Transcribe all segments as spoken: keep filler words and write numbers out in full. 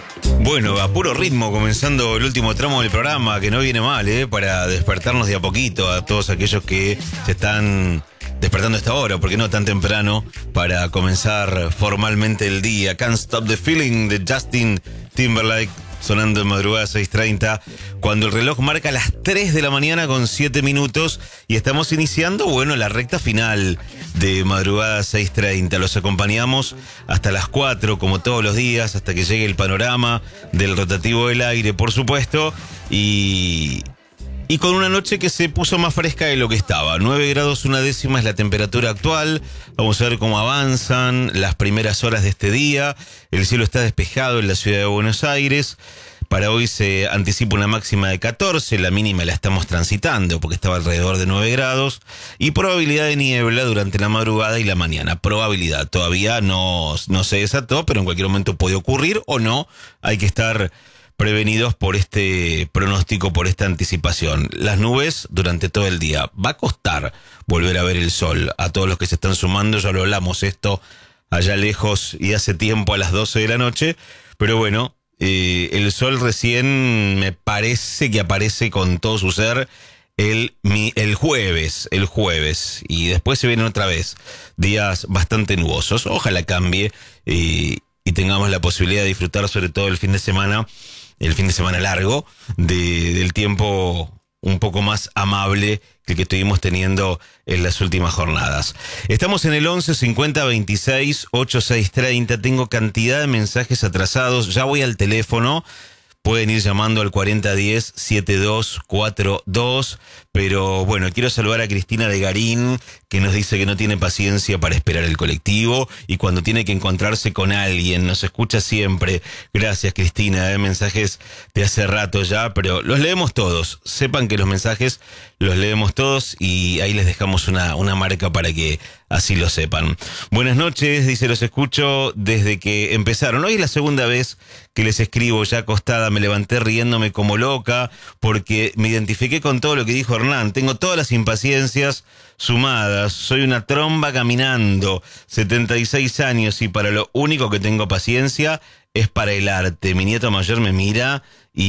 Bueno, a puro ritmo, comenzando el último tramo del programa, que no viene mal, ¿eh? Para despertarnos de a poquito a todos aquellos que se están despertando a esta hora, porque no tan temprano, para comenzar formalmente el día. Can't Stop the Feeling de Justin Timberlake, sonando en madrugada seis treinta, cuando el reloj marca las tres de la mañana con siete minutos y estamos iniciando, bueno, la recta final de madrugada seis treinta. Los acompañamos hasta las cuatro, como todos los días, hasta que llegue el panorama del rotativo del aire, por supuesto, y... Y con una noche que se puso más fresca de lo que estaba. nueve grados una décima es la temperatura actual. Vamos a ver cómo avanzan las primeras horas de este día. El cielo está despejado en la ciudad de Buenos Aires. Para hoy se anticipa una máxima de catorce. La mínima la estamos transitando porque estaba alrededor de nueve grados. Y probabilidad de niebla durante la madrugada y la mañana. Probabilidad. Todavía no, no se desató, pero en cualquier momento puede ocurrir o no. Hay que estar prevenidos por este pronóstico, por esta anticipación. Las nubes durante todo el día. Va a costar volver a ver el sol. A todos los que se están sumando, ya lo hablamos esto allá lejos y hace tiempo a las doce de la noche. Pero bueno, eh, el sol recién me parece que aparece con todo su ser el, el jueves, el jueves. Y después se vienen otra vez días bastante nubosos. Ojalá cambie eh, y tengamos la posibilidad de disfrutar sobre todo el fin de semana, el fin de semana largo, de, del tiempo un poco más amable que el que estuvimos teniendo en las últimas jornadas. Estamos en el once cincuenta veintiséis ochenta y seis treinta. Tengo cantidad de mensajes atrasados. Ya voy al teléfono. Pueden ir llamando al cuarenta diez setenta y dos cuarenta y dos. Pero bueno, quiero saludar a Cristina de Garín, que nos dice que no tiene paciencia para esperar el colectivo y cuando tiene que encontrarse con alguien, nos escucha siempre. Gracias, Cristina, eh, mensajes de hace rato ya, pero los leemos todos. Sepan que los mensajes los leemos todos y ahí les dejamos una, una marca para que así lo sepan. Buenas noches, dice, los escucho desde que empezaron. Hoy es la segunda vez que les escribo, ya acostada, me levanté riéndome como loca porque me identifiqué con todo lo que dijo Hernán. Tengo todas las impaciencias sumadas, soy una tromba caminando, setenta y seis años y para lo único que tengo paciencia es para el arte. Mi nieto mayor me mira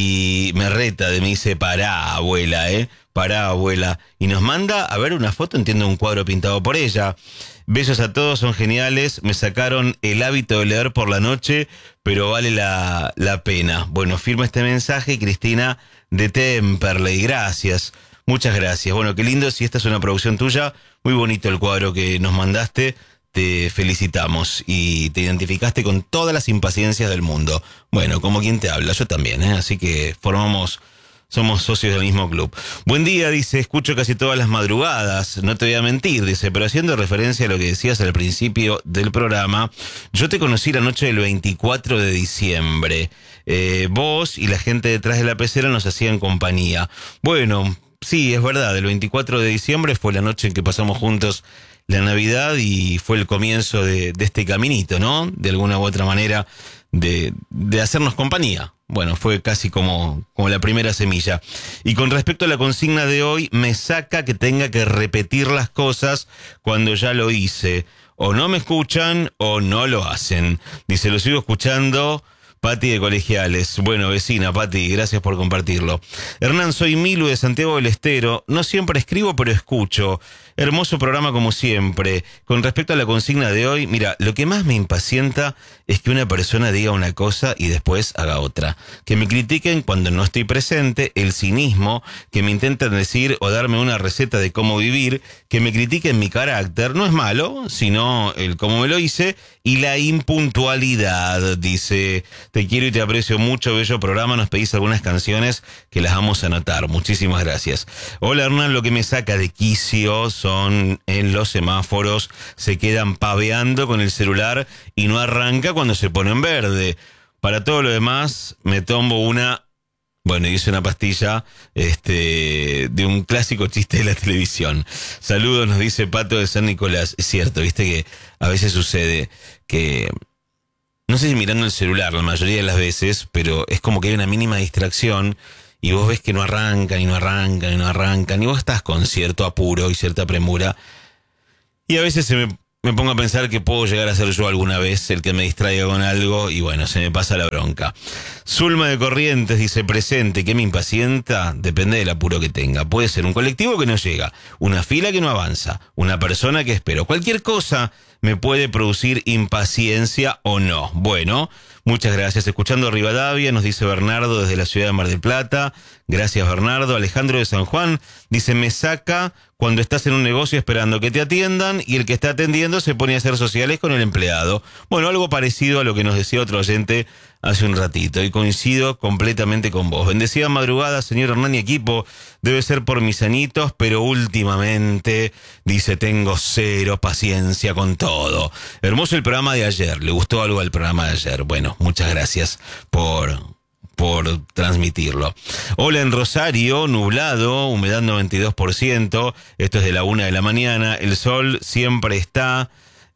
y me reta, me dice, pará, abuela, eh, pará, abuela. Y nos manda a ver una foto, entiendo, un cuadro pintado por ella. Besos a todos, son geniales. Me sacaron el hábito de leer por la noche, pero vale la, la pena. Bueno, firma este mensaje, Cristina de Temperley. Gracias, muchas gracias. Bueno, qué lindo, si esta es una producción tuya, muy bonito el cuadro que nos mandaste. Te felicitamos y te identificaste con todas las impaciencias del mundo. Bueno, como quien te habla, yo también, ¿eh? Así que formamos, somos socios del mismo club. Buen día, dice, escucho casi todas las madrugadas, no te voy a mentir, dice, pero haciendo referencia a lo que decías al principio del programa, yo te conocí la noche del veinticuatro de diciembre. Eh, vos y la gente detrás de la pecera nos hacían compañía. Bueno, sí, es verdad, el veinticuatro de diciembre fue la noche en que pasamos juntos la Navidad y fue el comienzo de, de este caminito, ¿no? De alguna u otra manera, de, de hacernos compañía. Bueno, fue casi como, como la primera semilla. Y con respecto a la consigna de hoy, me saca que tenga que repetir las cosas cuando ya lo hice. O no me escuchan o no lo hacen. Dice, lo sigo escuchando, Pati de Colegiales. Bueno, vecina, Pati, gracias por compartirlo. Hernán, soy Milu de Santiago del Estero. No siempre escribo, pero escucho. Hermoso programa como siempre. Con respecto a la consigna de hoy, mira, lo que más me impacienta es que una persona diga una cosa y después haga otra. Que me critiquen cuando no estoy presente, el cinismo, que me intentan decir o darme una receta de cómo vivir, que me critiquen mi carácter, no es malo, sino el cómo me lo hice, y la impuntualidad, dice, te quiero y te aprecio mucho, bello programa, nos pedís algunas canciones que las vamos a anotar, muchísimas gracias. Hola Hernán, lo que me saca de quicio son en los semáforos, se quedan paveando con el celular y no arranca cuando se pone en verde. Para todo lo demás, me tomo una, bueno, hice una pastilla este, de un clásico chiste de la televisión. Saludos, nos dice Pato de San Nicolás. Es cierto, viste que a veces sucede que, no sé si mirando el celular la mayoría de las veces, pero es como que hay una mínima distracción y vos ves que no arrancan y no arrancan y no arrancan y vos estás con cierto apuro y cierta premura y a veces se me me pongo a pensar que puedo llegar a ser yo alguna vez el que me distraiga con algo y bueno, se me pasa la bronca. Zulma de Corrientes dice presente, ¿qué me impacienta? Depende del apuro que tenga. Puede ser un colectivo que no llega, una fila que no avanza, una persona que espero. Cualquier cosa me puede producir impaciencia o no. Bueno, muchas gracias. Escuchando Rivadavia, nos dice Bernardo desde la ciudad de Mar del Plata. Gracias, Bernardo. Alejandro de San Juan dice, me saca cuando estás en un negocio esperando que te atiendan y el que está atendiendo se pone a hacer sociales con el empleado. Bueno, algo parecido a lo que nos decía otro oyente hace un ratito y coincido completamente con vos. Bendecida madrugada, señor Hernán y equipo. Debe ser por mis anitos, pero últimamente, dice, tengo cero paciencia con todo. Hermoso el programa de ayer. ¿Le gustó algo al programa de ayer? Bueno, muchas gracias por... por transmitirlo. Hola en Rosario, nublado, humedad noventa y dos por ciento, esto es de la una de la mañana, el sol siempre está,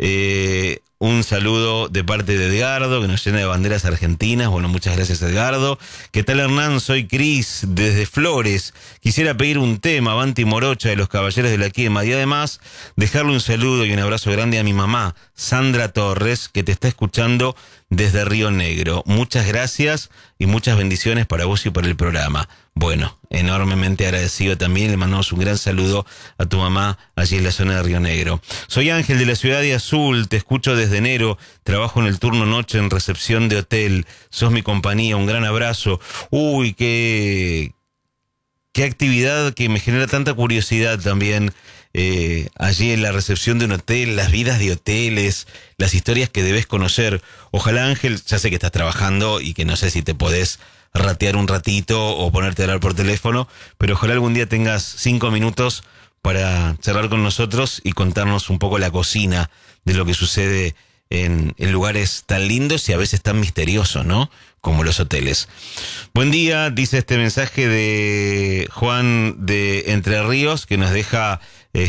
eh, un saludo de parte de Edgardo, que nos llena de banderas argentinas, bueno, muchas gracias Edgardo. ¿Qué tal Hernán? Soy Cris, desde Flores, quisiera pedir un tema, Avanti Morocha de los Caballeros de la Quema, y además dejarle un saludo y un abrazo grande a mi mamá, Sandra Torres, que te está escuchando desde Río Negro. Muchas gracias y muchas bendiciones para vos y para el programa. Bueno, enormemente agradecido también, le mandamos un gran saludo a tu mamá allí en la zona de Río Negro. Soy Ángel de la ciudad de Azul, te escucho desde enero, trabajo en el turno noche en recepción de hotel, sos mi compañía, un gran abrazo. Uy, qué, qué actividad que me genera tanta curiosidad también. Eh, allí en la recepción de un hotel, las vidas de hoteles, las historias que debes conocer. Ojalá Ángel, ya sé que estás trabajando y que no sé si te podés ratear un ratito o ponerte a hablar por teléfono, pero ojalá algún día tengas cinco minutos para charlar con nosotros y contarnos un poco la cocina de lo que sucede en, en lugares tan lindos y a veces tan misteriosos, ¿no? Como los hoteles. Buen día, dice este mensaje de Juan de Entre Ríos, que nos deja,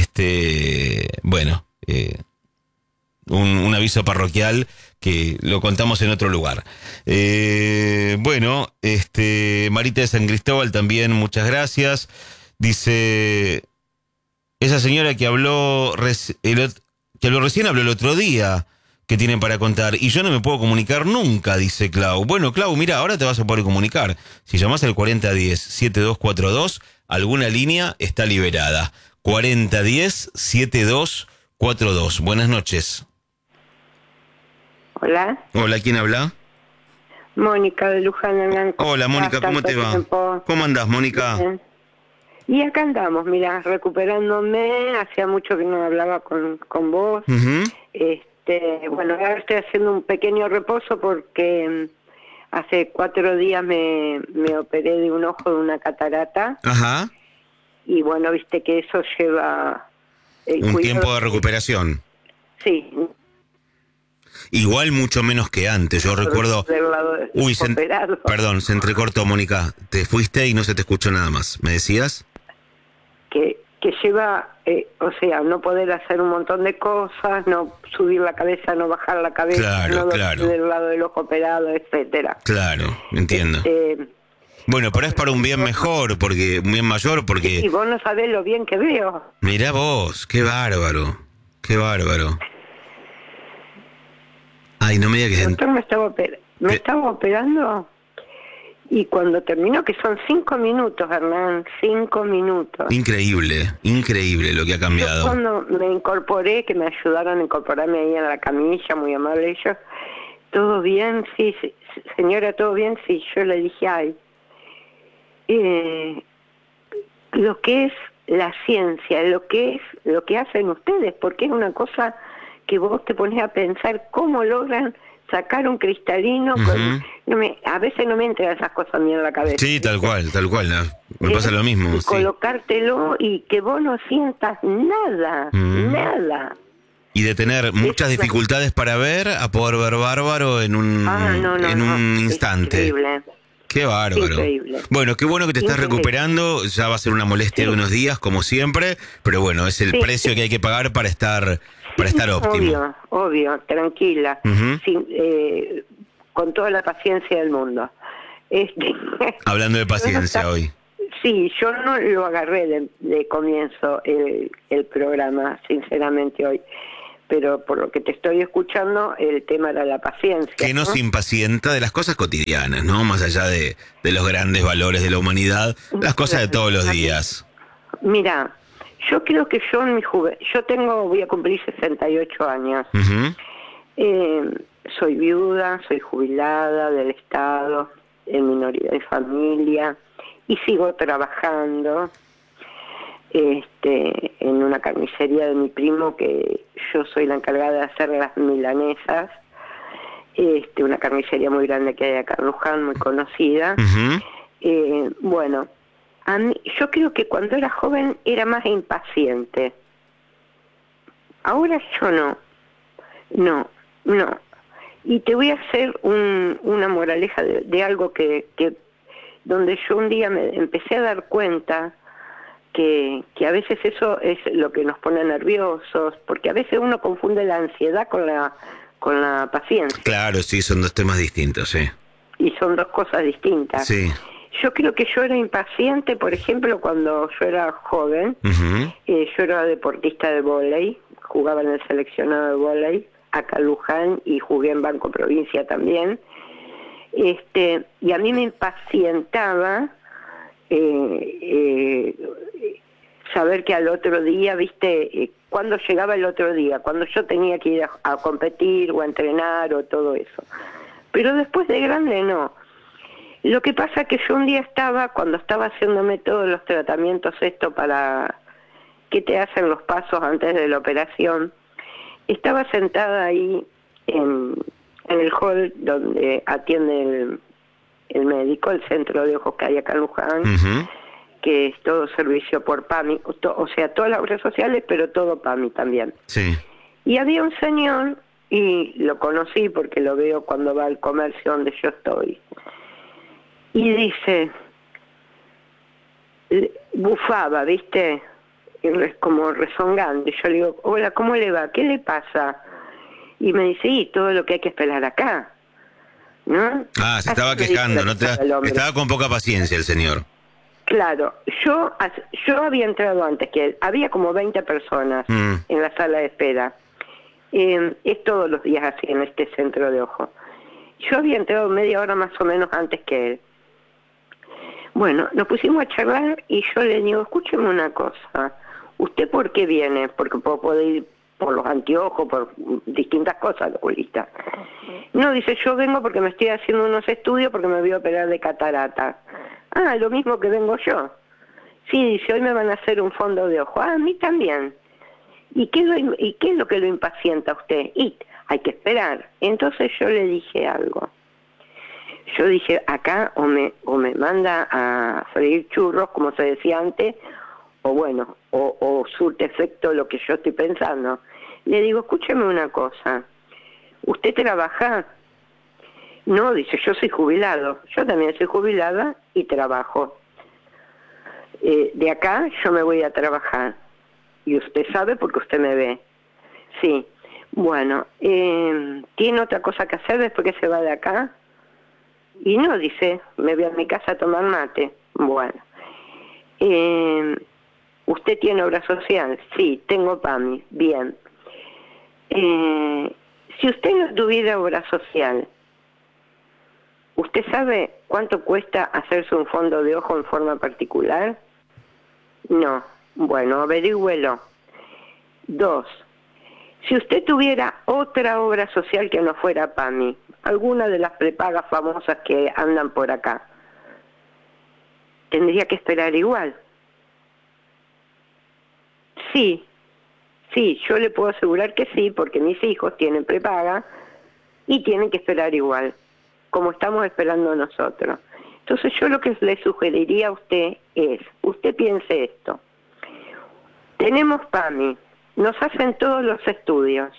este, bueno, eh, un, un aviso parroquial que lo contamos en otro lugar. Eh, bueno, este, Marita de San Cristóbal también, muchas gracias. Dice, esa señora que habló, res, el, que habló recién habló el otro día, que tienen para contar, y yo no me puedo comunicar nunca, dice Clau. Bueno, Clau, mira, ahora te vas a poder comunicar. Si llamás al cuarenta diez, setenta y dos cuarenta y dos, alguna línea está liberada. cuarenta diez, setenta y dos cuarenta y dos. Buenas noches. Hola. Hola, ¿quién habla? Mónica de Luján, Hernán. Hola, Mónica, ¿cómo te va? Tiempo. ¿Cómo andás, Mónica? Bien. Y acá andamos, mira, recuperándome. Hacía mucho que no hablaba con, con vos. Uh-huh. Este, bueno, ahora estoy haciendo un pequeño reposo porque hace cuatro días me, me operé de un ojo de una catarata. Ajá. Y bueno, viste que eso lleva... El un cuidado. Tiempo de recuperación. Sí. Igual mucho menos que antes, yo recuerdo... Uy, se en... perdón, se entrecortó, Mónica. Te fuiste y no se te escuchó nada más. ¿Me decías? Que, que lleva, eh, o sea, no poder hacer un montón de cosas, no subir la cabeza, no bajar la cabeza, claro, no claro. del lado del ojo operado, etcétera. Claro, entiendo. Este, bueno, pero es para un bien mejor, porque un bien mayor, porque... Y vos no sabés lo bien que veo. Mirá vos, qué bárbaro, qué bárbaro. Ay, no me digas que... El doctor me estaba, oper... me estaba operando y cuando terminó, que son cinco minutos, Hernán, cinco minutos. Increíble, increíble lo que ha cambiado. Yo cuando me incorporé, que me ayudaron a incorporarme ahí en la camilla, muy amable ellos, ¿todo bien? Sí, sí, señora, ¿todo bien? Sí, yo le dije, ay, eh, lo que es la ciencia, lo que es, lo que hacen ustedes, porque es una cosa... que vos te pones a pensar cómo logran sacar un cristalino. Uh-huh. con, no me, a veces no me entran esas cosas a mí en la cabeza. Sí, tal cual, tal cual. No, me pasa lo mismo. Y sí. Colocártelo y que vos no sientas nada, uh-huh. nada. Y de tener muchas es dificultades para ver, a poder ver bárbaro en un, ah, no, no, en un no, instante. Es increíble. Qué bárbaro. Increíble. Bueno, qué bueno que te estás increíble. recuperando. Ya va a ser una molestia sí. de unos días, como siempre. Pero bueno, es el sí, precio sí. que hay que pagar para estar... para estar óptimo. Obvio, obvio, tranquila, uh-huh. sin, eh, con toda la paciencia del mundo. Este, Hablando de paciencia no, hoy. Sí, yo no lo agarré de, de comienzo el, el programa, sinceramente hoy, pero por lo que te estoy escuchando, el tema era la paciencia. Que nos ¿no? impacienta de las cosas cotidianas, ¿no? Más allá de, de los grandes valores de la humanidad, las cosas de todos los días. Mira, yo creo que yo en mi juventud, yo tengo, voy a cumplir sesenta y ocho años. Uh-huh. eh, soy viuda, soy jubilada del Estado, en minoría de familia, y sigo trabajando este, en una carnicería de mi primo, que yo soy la encargada de hacer las milanesas, este, una carnicería muy grande que hay acá en Luján, muy conocida. Uh-huh. eh, bueno, a mí, yo creo que cuando era joven era más impaciente. Ahora yo no, no, no. Y te voy a hacer un, una moraleja de, de algo que, que, donde yo un día me empecé a dar cuenta que, que a veces eso es lo que nos pone nerviosos, porque a veces uno confunde la ansiedad con la, con la paciencia. Claro, sí, son dos temas distintos, sí. Y son dos cosas distintas. Sí. Yo creo que yo era impaciente, por ejemplo, cuando yo era joven. Uh-huh. eh, yo era deportista de vóley, jugaba en el seleccionado de vóley acá en Luján, y jugué en Banco Provincia también. Este, y a mí me impacientaba eh, eh, saber que al otro día, viste, eh, cuando llegaba el otro día, cuando yo tenía que ir a, a competir o a entrenar o todo eso. Pero después de grande no. Lo que pasa es que yo un día estaba, cuando estaba haciéndome todos los tratamientos, esto para que te hacen los pasos antes de la operación, estaba sentada ahí en, en el hall donde atiende el, el médico, el centro de ojos que hay acá en Luján, uh-huh. que es todo servicio por PAMI, o sea, todas las obras sociales, pero todo PAMI también. Sí. Y había un señor, y lo conocí porque lo veo cuando va al comercio donde yo estoy, y dice, bufaba, ¿viste? Como rezongando. Y yo le digo, hola, ¿cómo le va? ¿Qué le pasa? Y me dice, y todo lo que hay que esperar acá, ¿no? Ah, se estaba quejando, no te, estaba con poca paciencia el señor. Claro, yo yo había entrado antes que él, había como veinte personas mm. en la sala de espera. Eh, es todos los días así en este centro de ojo. Yo había entrado media hora más o menos antes que él. Bueno, nos pusimos a charlar y yo le digo, escúcheme una cosa, ¿usted por qué viene? Porque puedo poder ir por los anteojos, por distintas cosas, oculista. No, dice, yo vengo porque me estoy haciendo unos estudios porque me voy a operar de catarata. Ah, lo mismo que vengo yo. Sí, dice, hoy me van a hacer un fondo de ojo. Ah, a mí también. ¿Y qué, lo, ¿Y qué es lo que lo impacienta a usted? Y hay que esperar. Entonces yo le dije algo. Yo dije, acá o me o me manda a freír churros, como se decía antes, o bueno, o, o surte efecto lo que yo estoy pensando. Le digo, escúcheme una cosa, ¿usted trabaja? No, dice, yo soy jubilado. Yo también soy jubilada y trabajo. Eh, de acá yo me voy a trabajar. Y usted sabe porque usted me ve. Sí. Bueno, eh, ¿tiene otra cosa que hacer después que se va de acá? Y no, dice, me voy a mi casa a tomar mate. Bueno. Eh, ¿Usted tiene obra social? Sí, tengo PAMI. Bien. Eh, si usted no tuviera obra social, ¿usted sabe cuánto cuesta hacerse un fondo de ojo en forma particular? No. Bueno, averígüelo. Dos. Si usted tuviera otra obra social que no fuera PAMI, alguna de las prepagas famosas que andan por acá, ¿tendría que esperar igual? Sí, sí, yo le puedo asegurar que sí, porque mis hijos tienen prepaga y tienen que esperar igual, como estamos esperando nosotros. Entonces yo lo que le sugeriría a usted es, usted piense esto, tenemos PAMI, nos hacen todos los estudios,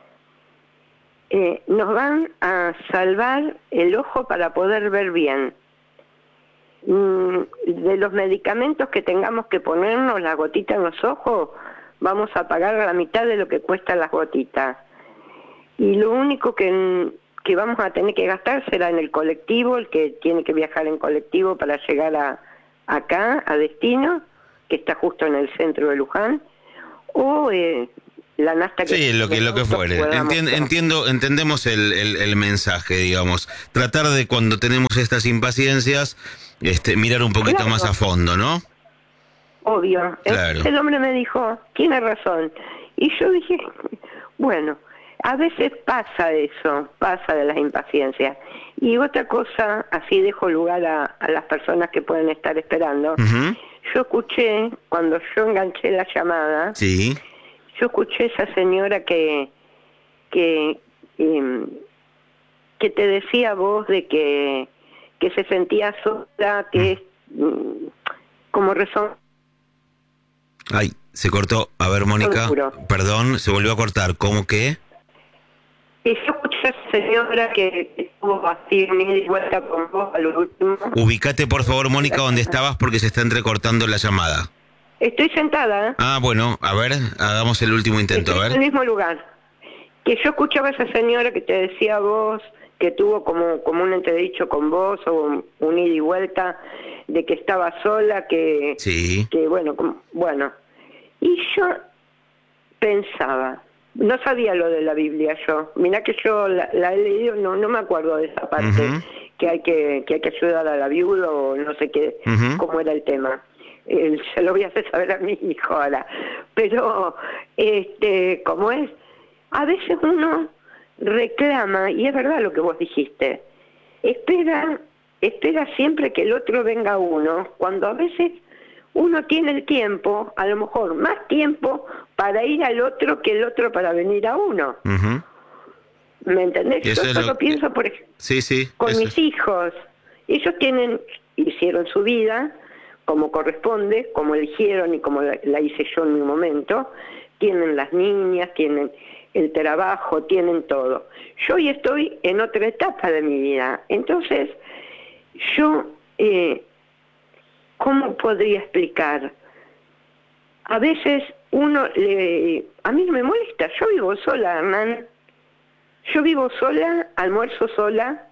eh, nos van a salvar el ojo para poder ver bien. Mm, de los medicamentos que tengamos que ponernos, la gotita en los ojos, vamos a pagar la mitad de lo que cuestan las gotitas. Y lo único que, que vamos a tener que gastar será en el colectivo, el que tiene que viajar en colectivo para llegar a acá, a destino, que está justo en el centro de Luján, o eh, la nasta que... Sí, lo que, lo que fuere. Entien, entiendo, entendemos el, el, el mensaje, digamos. Tratar de, cuando tenemos estas impaciencias, este, mirar un poquito claro. más a fondo, ¿no? Obvio. Claro. El, el hombre me dijo, tiene razón. Y yo dije, bueno, a veces pasa eso, pasa de las impaciencias. Y otra cosa, así dejo lugar a, a las personas que pueden estar esperando. Uh-huh. Yo escuché, cuando yo enganché la llamada, sí. yo escuché esa señora que, que, eh, que te decía vos de que, que se sentía sola, que es mm, como razón. Ay, se cortó. A ver, Mónica, perdón, se volvió a cortar. ¿Cómo que? Y yo escuché a esa señora que estuvo así, unida y vuelta con vos al último. Ubícate, por favor, Mónica, donde estabas porque se está entrecortando la llamada. Estoy sentada. ¿eh? Ah, bueno, a ver, hagamos el último intento, Estoy a ver. en el mismo lugar. Que yo escuchaba a esa señora que te decía vos, que tuvo como, como un entredicho con vos, o un, un ida y vuelta, de que estaba sola, que... Sí. Que bueno, como, bueno. Y yo pensaba, no sabía lo de la Biblia yo. Mirá que yo la, la he leído, no, no me acuerdo de esa parte, uh-huh. que hay que, que hay que ayudar a la viuda o no sé qué, uh-huh. cómo era el tema. Eh, se lo voy a hacer saber a mi hijo ahora, pero este, como es, a veces uno reclama, y es verdad lo que vos dijiste, espera, espera siempre que el otro venga a uno, cuando a veces uno tiene el tiempo, a lo mejor más tiempo para ir al otro que el otro para venir a uno. Uh-huh. ¿Me entendés? Yo solo lo... pienso por ejemplo, sí, sí, con mis es... hijos, ellos tienen, hicieron su vida como corresponde, como eligieron y como la, la hice yo en mi momento, tienen las niñas, tienen el trabajo, tienen todo. Yo hoy estoy en otra etapa de mi vida, entonces yo, eh, ¿cómo podría explicar? A veces uno, le, a mí no me molesta, yo vivo sola, Hernán, yo vivo sola, almuerzo sola,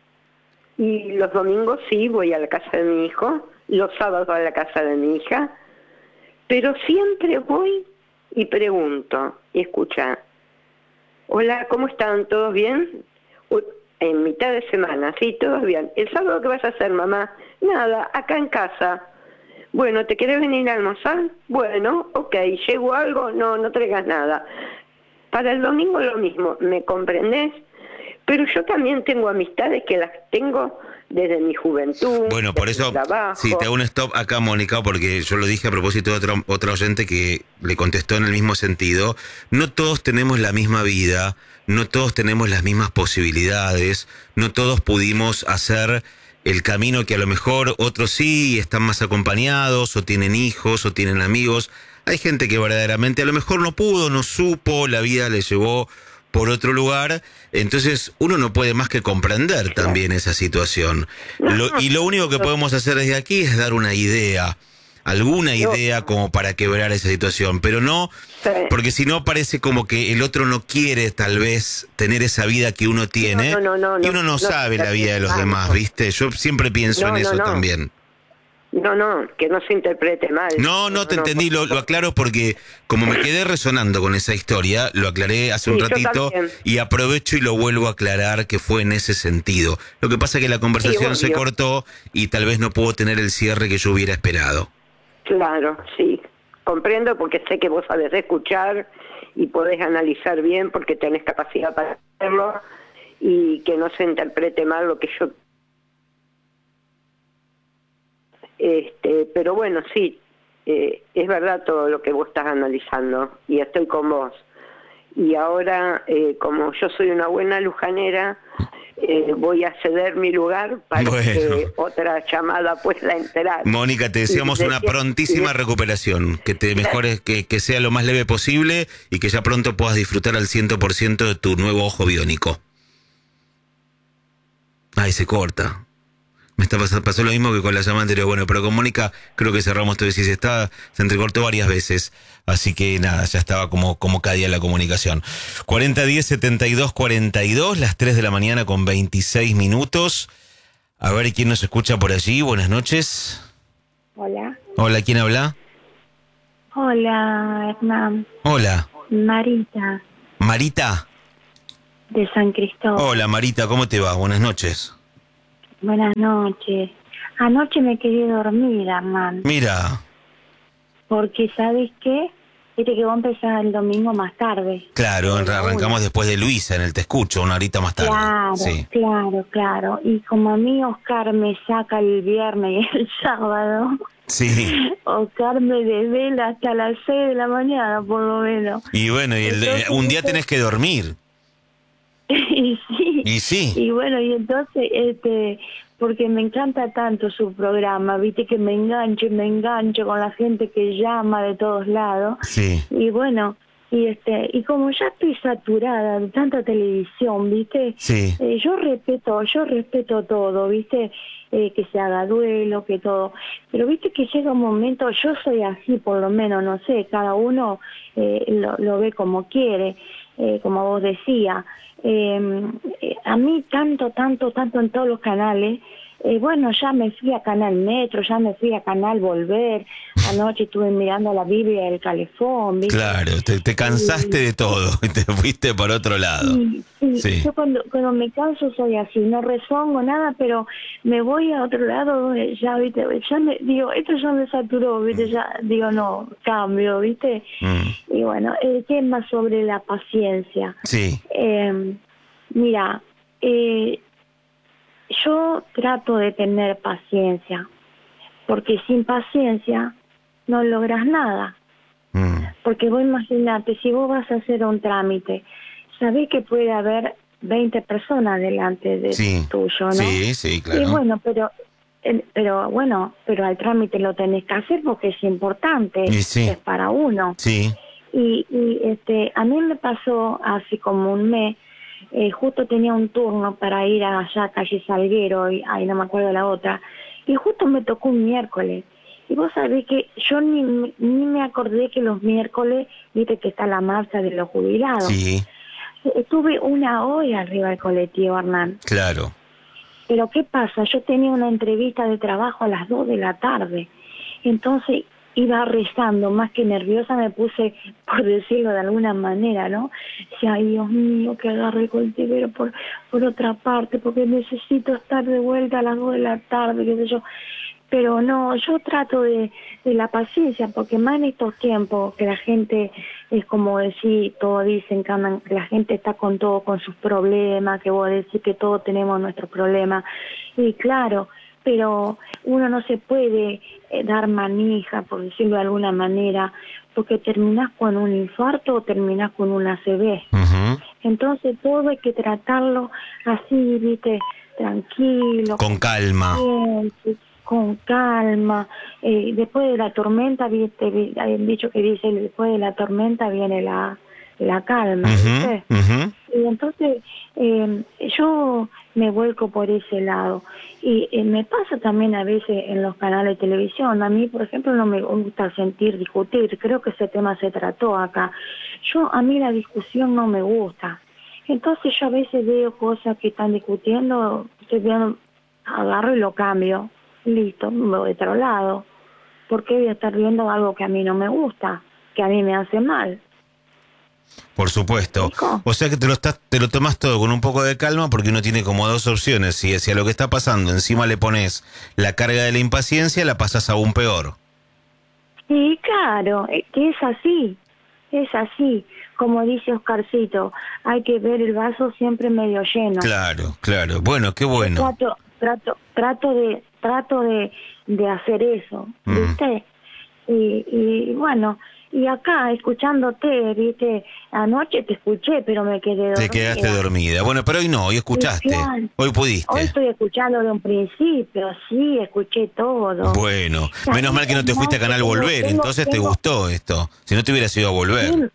y los domingos sí voy a la casa de mi hijo, los sábados a la casa de mi hija, pero siempre voy y pregunto, y escucha, hola, ¿cómo están? ¿Todos bien? En mitad de semana, sí, todos bien. ¿El sábado qué vas a hacer, mamá? Nada, acá en casa. Bueno, ¿te querés venir a almorzar? Bueno, ok, ¿llego algo? No, no traigas nada. Para el domingo lo mismo, ¿me comprendés? Pero yo también tengo amistades que las tengo desde mi juventud. Bueno, por eso, sí, te hago un stop acá, Mónica, porque yo lo dije a propósito de otro, otra oyente que le contestó en el mismo sentido. No todos tenemos la misma vida, no todos tenemos las mismas posibilidades, no todos pudimos hacer el camino que a lo mejor otros sí y están más acompañados, o tienen hijos, o tienen amigos. Hay gente que verdaderamente a lo mejor no pudo, no supo, la vida le llevó por otro lugar, entonces uno no puede más que comprender también esa situación. Lo, y lo único que podemos hacer desde aquí es dar una idea, alguna idea como para quebrar esa situación, pero no, porque si no parece como que el otro no quiere tal vez tener esa vida que uno tiene, no, no, no, no, y uno no, no sabe no, la vida de los no, demás, ¿viste? Yo siempre pienso no, en eso no, no. también. No, no, que no se interprete mal. No, no te no, entendí, lo, lo aclaro porque como me quedé resonando con esa historia, lo aclaré hace un sí, ratito y aprovecho y lo vuelvo a aclarar que fue en ese sentido. Lo que pasa es que la conversación sí, se cortó y tal vez no pudo tener el cierre que yo hubiera esperado. Claro, sí, comprendo porque sé que vos sabés escuchar y podés analizar bien porque tenés capacidad para hacerlo y que no se interprete mal lo que yo... Este, pero bueno, sí, eh, es verdad todo lo que vos estás analizando y estoy con vos. Y ahora, eh, como yo soy una buena lujanera, eh, voy a ceder mi lugar para bueno. que otra llamada pueda enterar. Mónica, te deseamos una prontísima recuperación, que te mejores, que, que sea lo más leve posible y que ya pronto puedas disfrutar al cien por ciento de tu nuevo ojo biónico. Ay, se corta. Me está pasando, pasó lo mismo que con la llamada anterior. Bueno, pero con Mónica creo que cerramos todo y si se está, se entrecortó varias veces. Así que nada, ya estaba como, como cada día la comunicación. cuarenta diez setenta y dos cuarenta y dos, las tres de la mañana con veintiséis minutos. A ver quién nos escucha por allí. Buenas noches. Hola. Hola, ¿quién habla? Hola, Hernán. Hola. Marita. Marita. De San Cristóbal. Hola Marita, ¿cómo te va? Buenas noches. Buenas noches. Anoche me quedé dormida, hermano. Mira. Porque, ¿sabes qué? Viste que vos empezás el domingo más tarde. Claro, arrancamos una. después de Luisa en el Te Escucho, una horita más tarde. Claro, sí. claro, claro. Y como a mí Oscar me saca el viernes y el sábado, sí. Oscar me desvela hasta las seis de la mañana, por lo menos. Y bueno, y el, entonces, un día tenés que dormir. y sí. Y sí. Y bueno, y entonces, este... porque me encanta tanto su programa, viste que me engancho y me engancho con la gente que llama de todos lados. Sí. Y bueno, y este y como ya estoy saturada de tanta televisión, viste, sí. eh, yo respeto, yo respeto todo, viste, eh, que se haga duelo, que todo. Pero viste que llega un momento, yo soy así por lo menos, no sé, cada uno eh, lo, lo ve como quiere, eh, como vos decías. Eh, eh, a mí tanto, tanto, tanto en todos los canales, eh, bueno, ya me fui a Canal Metro, ya me fui a Canal Volver, anoche estuve mirando la Biblia del Calefón, ¿viste? Claro, te, te cansaste y, de todo y te fuiste por otro lado. Sí, sí. sí. Yo cuando, cuando me canso soy así, no rezongo nada, pero me voy a otro lado, ya, ¿viste? Ya me, digo, esto ya me saturó, ¿viste? Mm. Ya, digo, no, cambio, ¿viste? Mm. Y bueno, el tema sobre la paciencia. Sí. Eh, mira, eh, yo trato de tener paciencia, porque sin paciencia no logras nada. Mm. Porque vos imaginate, si vos vas a hacer un trámite, sabés que puede haber veinte personas delante de sí. tuyo, ¿no? Sí, sí, claro. Y bueno, pero, pero bueno, pero al trámite lo tenés que hacer porque es importante, sí. es para uno. Sí. Y, y este, a mí me pasó hace como un mes. Eh, justo tenía un turno para ir allá a calle Salguero, y ahí no me acuerdo la otra, y justo me tocó un miércoles. Y vos sabés que yo ni, ni me acordé que los miércoles, viste que está la marcha de los jubilados. Sí. Estuve una hora arriba del colectivo, Hernán. Claro. Pero ¿qué pasa? Yo tenía una entrevista de trabajo a las dos de la tarde. Entonces iba rezando, más que nerviosa me puse, por decirlo de alguna manera, ¿no? Decía, ay Dios mío, que agarre el colectivero por, por otra parte, porque necesito estar de vuelta a las dos de la tarde, qué sé yo. Pero no, yo trato de, de la paciencia, porque más en estos tiempos que la gente es como decir, todos dicen que andan, que la gente está con todo, con sus problemas, que vos decís que todos tenemos nuestros problemas. Y claro, pero uno no se puede eh, dar manija, por decirlo de alguna manera, porque terminás con un infarto o terminás con una A C V. Uh-huh. Entonces todo hay que tratarlo así, viste, tranquilo. Con calma. Bien, con calma. Eh, después de la tormenta, viste, hay un dicho que dice, después de la tormenta viene la, la calma, uh-huh, ¿viste? Uh-huh. Y entonces eh, yo me vuelco por ese lado. Y eh, me pasa también a veces en los canales de televisión. A mí, por ejemplo, no me gusta sentir discutir. Creo que ese tema se trató acá. Yo, a mí la discusión no me gusta. Entonces yo a veces veo cosas que están discutiendo, estoy viendo, agarro y lo cambio. Listo, me voy de otro lado. ¿Por qué voy a estar viendo algo que a mí no me gusta, que a mí me hace mal? Por supuesto. O sea que te lo estás, te lo tomas todo con un poco de calma, porque uno tiene como dos opciones. Si, si a lo que está pasando encima le pones la carga de la impaciencia, la pasas aún peor. Sí, claro, que es así, es así. Como dice Oscarcito, hay que ver el vaso siempre medio lleno. Claro, claro. Bueno, qué bueno. Trato, trato, trato de, trato de, de hacer eso, ¿viste? Mm. Y, y bueno, y acá escuchándote, ¿viste? Anoche te escuché, pero me quedé dormida. Te quedaste dormida. Bueno, pero hoy no, hoy escuchaste. Claro. Hoy pudiste. Hoy estoy escuchando de un principio, sí, escuché todo. Bueno, menos mal que no te fuiste a Canal Volver, tengo, entonces tengo, te gustó esto. Si no te hubieras ido a Volver. Sí.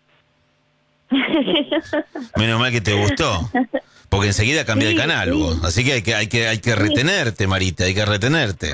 Menos mal que te gustó. Porque enseguida cambia sí, de canal, sí. vos. Así que hay que, hay que, hay que retenerte, Marita, hay que retenerte.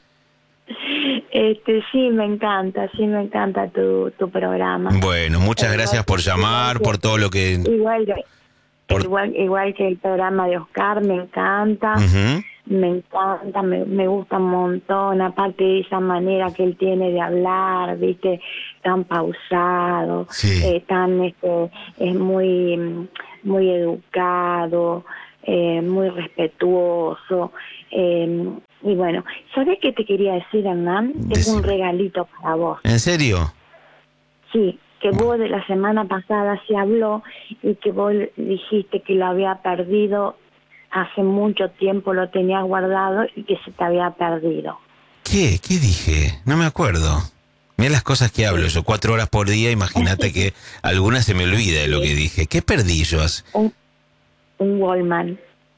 Este, sí, me encanta, sí me encanta tu, tu programa. Bueno, muchas gracias por llamar, que, por todo lo que... Igual que, por... igual, igual que el programa de Oscar, me encanta. Uh-huh. me encanta, me, me gusta un montón, aparte de esa manera que él tiene de hablar, viste, tan pausado, sí. eh, tan, este, es muy, muy educado, eh, muy respetuoso, eh, y bueno, ¿sabés qué te quería decir, Hernán? Decime. Tengo un regalito para vos. ¿En serio? Sí, que vos de la semana pasada se habló y que vos dijiste que lo había perdido hace mucho tiempo, lo tenías guardado y que se te había perdido. ¿Qué? ¿Qué dije? No me acuerdo. Mira las cosas que hablo yo, cuatro horas por día, imagínate que alguna se me olvida de lo que dije. ¿Qué perdí yo? Un, un Walkman.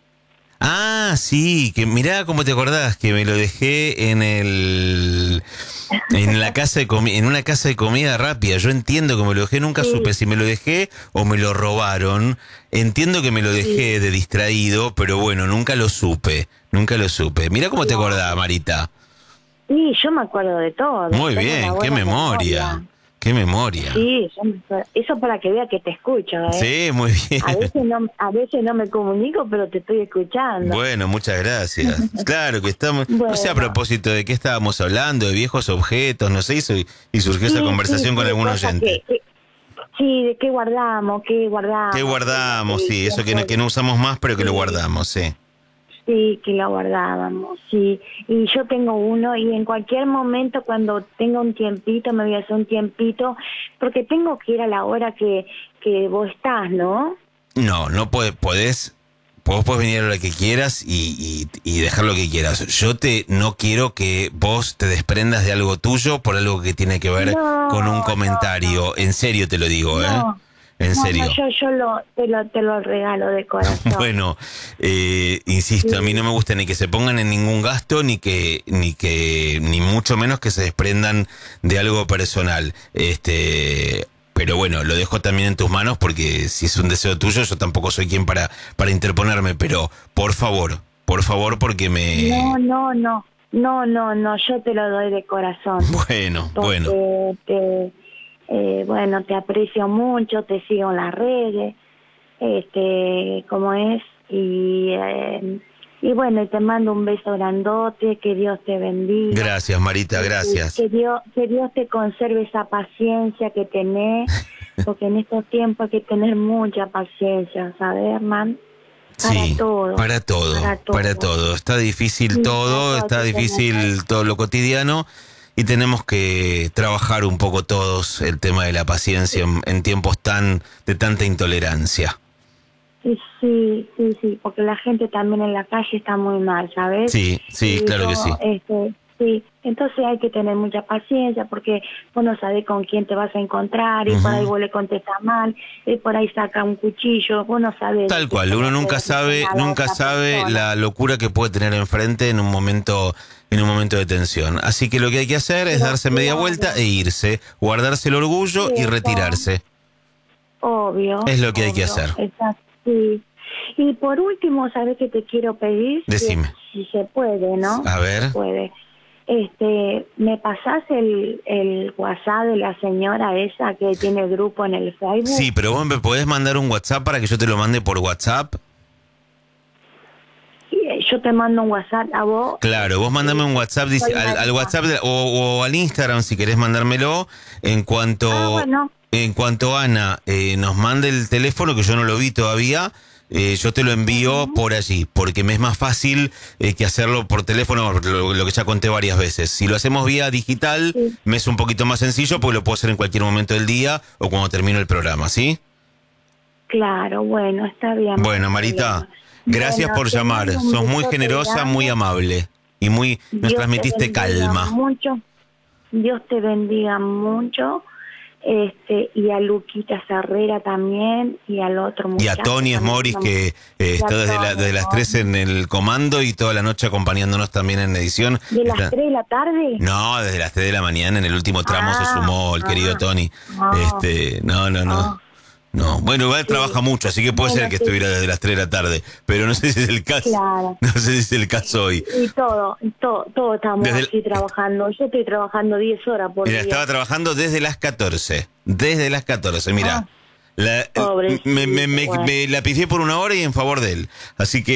Ah, sí, que mirá cómo te acordás, que me lo dejé en el... En la casa de comi- en una casa de comida rápida. Yo entiendo que me lo dejé, nunca Sí. supe si me lo dejé o me lo robaron. Entiendo que me lo dejé Sí. de distraído, pero bueno, nunca lo supe. Nunca lo supe. Mirá cómo te acordás, Marita. Sí, yo me acuerdo de todo. Muy Tengo bien, una qué buena memoria. Qué memoria. Sí, yo me- eso para que vea que te escucho, ¿eh? Sí, muy bien. A veces no, a veces no me comunico, pero te estoy escuchando. Bueno, muchas gracias. Claro que estamos, no sé a Bueno. propósito de qué estábamos hablando, de viejos objetos, no sé, y, su- y surgió esa Sí, conversación sí, con sí, algún cosas oyente. que- que- sí, de qué guardamos, qué guardamos. ¿Qué guardamos? Sí, Sí, eso que no, que no usamos más, pero que lo Sí. guardamos, sí. Sí, que lo guardábamos, sí. Y yo tengo uno y en cualquier momento cuando tenga un tiempito, me voy a hacer un tiempito, porque tengo que ir a la hora que, que vos estás, ¿no? No, no puedes, podés, vos podés venir a lo que quieras y, y, y dejar lo que quieras. Yo te no quiero que vos te desprendas de algo tuyo por algo que tiene que ver No, con un no, comentario. no. En serio te lo digo, No. ¿eh? En No, serio. no, yo, yo lo, te, lo, te lo regalo de corazón. Bueno, eh, insisto, a mí no me gusta ni que se pongan en ningún gasto, ni que, ni que, ni mucho menos que se desprendan de algo personal. Este, pero bueno, lo dejo también en tus manos porque si es un deseo tuyo, yo tampoco soy quien para, para interponerme, pero por favor, por favor, porque me... No, no, no, no, no, no, yo te lo doy de corazón. Bueno, Porque bueno. te, eh, bueno, te aprecio mucho, te sigo en las redes, este, como es, y, eh, y bueno, te mando un beso grandote, que Dios te bendiga. Gracias, Marita, gracias. Que Dios, que Dios te conserve esa paciencia que tenés, porque en estos tiempos hay que tener mucha paciencia, ¿sabes, hermano? Para Sí, todo, para todo, para todo. para todo. Está difícil Sí, todo, para todo está hay que difícil tener. todo lo cotidiano y tenemos que trabajar un poco todos el tema de la paciencia en, en tiempos tan de tanta intolerancia. Sí, sí, sí, sí, porque la gente también en la calle está muy mal, ¿sabes? Sí, sí, Y claro yo, que sí. Este, sí, entonces hay que tener mucha paciencia porque vos no sabés con quién te vas a encontrar y Ujú. por ahí vos le contestas mal y por ahí saca un cuchillo, vos no sabés. Tal cual, uno nunca sabe, nunca sabe la locura que puede tener enfrente en un momento, en un momento de tensión. Así que lo que hay que hacer es Pero darse media claro. vuelta e irse, guardarse el orgullo Sí, y eso. retirarse. Obvio. Es lo que hay que obvio, hacer. Exacto, sí. Y por último, ¿sabés qué te quiero pedir? Decime. Si, si se puede, ¿no? A ver. Se puede. Este, ¿me pasás el, el WhatsApp de la señora esa que tiene grupo en el Facebook? Sí, pero vos me podés mandar un WhatsApp para que yo te lo mande por WhatsApp. Yo te mando un WhatsApp a vos. Claro, vos mandame un WhatsApp dice, Soy al, al Marita. WhatsApp de- o, o al Instagram si querés mandármelo. En cuanto Ah, bueno. en cuanto Ana eh, nos mande el teléfono, que yo no lo vi todavía, eh, yo te lo envío Ujú. por allí, porque me es más fácil eh, que hacerlo por teléfono, lo, lo que ya conté varias veces. Si lo hacemos vía digital, Sí. me es un poquito más sencillo, porque lo puedo hacer en cualquier momento del día o cuando termino el programa, ¿sí? Claro, bueno, está bien. Bueno, no hay Marita, problema. gracias Bueno, por te llamar. mando un Sos muy besote generosa, grande. muy amable y muy nos Dios te transmitiste bendiga calma. mucho. Dios te bendiga mucho. Este, y a Luquita Herrera también, y al otro Y muchacho. a Tony también, Smoris, no- que eh, y a está desde, la- Tony, desde las ¿no? tres en el comando y toda la noche acompañándonos también en edición. ¿De las Está- tres de la tarde? No, desde las tres de la mañana en el último tramo Ah, se sumó el ah, querido Tony. ah, este, no, no, no. ah. No, bueno, igual Sí. trabaja mucho, así que puede Bueno, ser que sí. estuviera desde las tres de la tarde, pero no sé si es el caso. Claro. No sé si es el caso hoy. Y todo, todo, todo estamos Desde el- así trabajando. Yo estoy trabajando diez horas por Mira, día. estaba trabajando desde las catorce. Desde las catorce, mira. Ah, La, pobrecito, me, me, me, bueno. me la pifié por una hora y en favor de él. Así que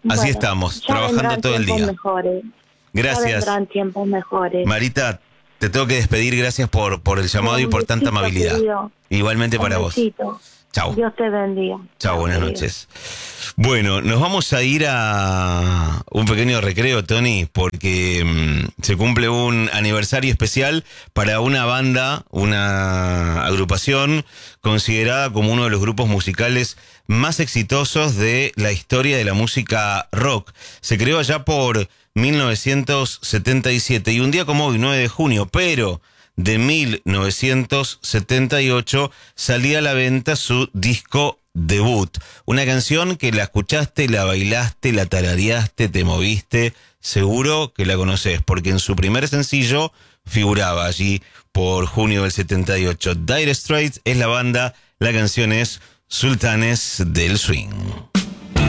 Así Bueno, estamos, ya trabajando vendrán todo el tiempos día. Mejores. Ya Gracias. vendrán tiempos mejores. Marita, te tengo que despedir. Gracias por, por el llamado y Un por tanta besito, amabilidad. querido. Igualmente para Un vos. besito. Chau. Dios te bendiga. Chao, buenas querido. noches. Bueno, nos vamos a ir a un pequeño recreo, Tony, porque mmm, se cumple un aniversario especial para una banda, una agrupación considerada como uno de los grupos musicales más exitosos de la historia de la música rock. Se creó allá por mil novecientos setenta y siete y un día como hoy, nueve de junio, pero de mil novecientos setenta y ocho salía a la venta su disco debut. Una canción que la escuchaste, la bailaste, la tarareaste, te moviste. Seguro que la conoces, porque en su primer sencillo figuraba allí por junio del setenta y ocho. Dire Straits es la banda, la canción es Sultanes del Swing.